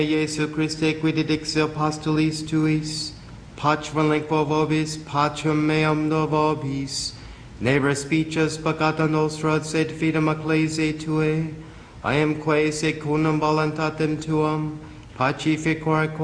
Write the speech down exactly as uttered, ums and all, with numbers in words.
Jesu Christe, qui didixi apostolis tuis, pacem lingua vobis, pacem meam do vobis, ne respices peccata nostra, sed fidem ecclesiae Tuae, I am quae secundum voluntatem Tuam, pacificor